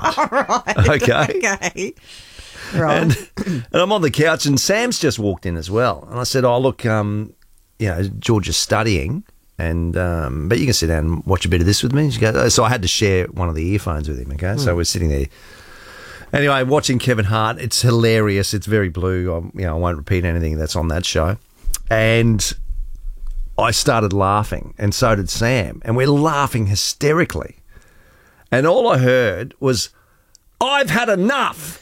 Right. Okay. Right. And I'm on the couch and Sam's just walked in as well. And I said, oh, look, George is studying, and but you can sit down and watch a bit of this with me. She goes, so I had to share one of the earphones with him, okay? So we're sitting there. Anyway, watching Kevin Hart, it's hilarious. It's very blue. I won't repeat anything that's on that show. And I started laughing, and so did Sam. And we're laughing hysterically. And all I heard was, I've had enough.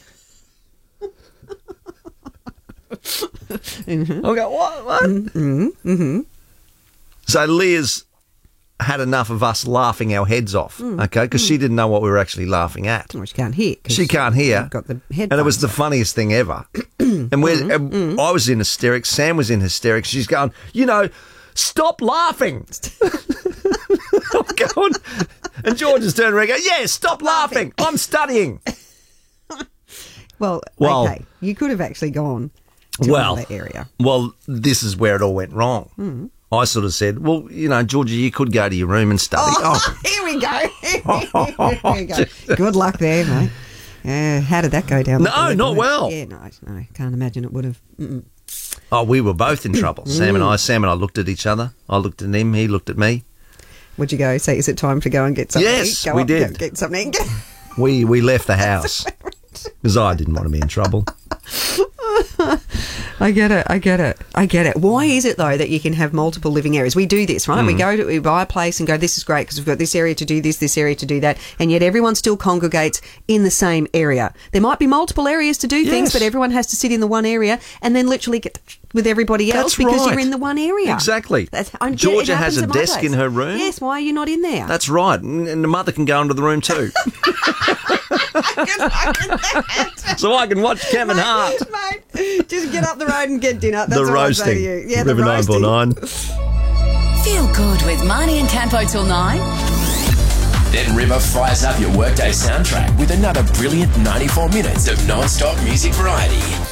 Mm-hmm. I go, what? Mm-hmm. Mm-hmm. So Leah's had enough of us laughing our heads off, okay, because she didn't know what we were actually laughing at. Well, she can't hear. She can't hear. You've got the headphones. And it was the funniest thing ever. And I was in hysterics. Sam was in hysterics. She's going, stop laughing. I'm going, and George is turning around and going, yeah, stop laughing. I'm studying. Well, okay. You could have actually gone to another area. Well, this is where it all went wrong. I sort of said, well, Georgie, you could go to your room and study. Here we go. Here we go. Good luck there, mate. How did that go down? No, not well. Yeah, no, can't imagine it would have. Oh, we were both in trouble. Sam and I looked at each other. I looked at him. He looked at me. Would you go say, is it time to go and get something to eat? Yes, we did. Get something to eat. We left the house because I didn't want to be in trouble. I get it. Why is it, though, that you can have multiple living areas? We do this, right? We buy a place and go, this is great because we've got this area to do this area to do that, and yet everyone still congregates in the same area. There might be multiple areas to do things, but everyone has to sit in the one area and then literally get with everybody else because you're in the one area. Exactly. Georgia has a desk in her room. Yes, why are you not in there? That's right. And the mother can go into the room too. So I can watch Kevin Hart. Mate, just get up the road and get dinner. That's the roasting. I say to you. Yeah, River the roasting. 949. Feel good with Marnie and Campo till 9. Then River fires up your workday soundtrack with another brilliant 94 minutes of non-stop music variety.